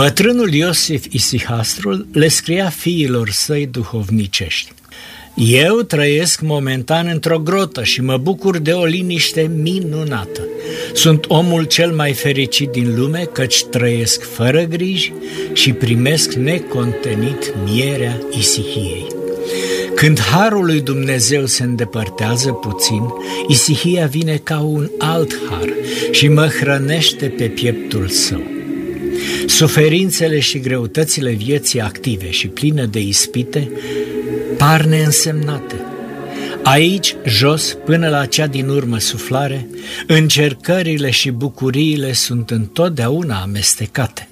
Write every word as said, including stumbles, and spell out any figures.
Bătrânul Iosif Isihastrul le scria fiilor săi duhovnicești: eu trăiesc momentan într-o grotă și mă bucur de o liniște minunată. Sunt omul cel mai fericit din lume, căci trăiesc fără griji și primesc necontenit mierea Isihiei. Când harul lui Dumnezeu se îndepărtează puțin, Isihia vine ca un alt har și mă hrănește pe pieptul său. Suferințele și greutățile vieții active și pline de ispite par neînsemnate. Aici, jos, până la cea din urmă suflare, încercările și bucuriile sunt întotdeauna amestecate.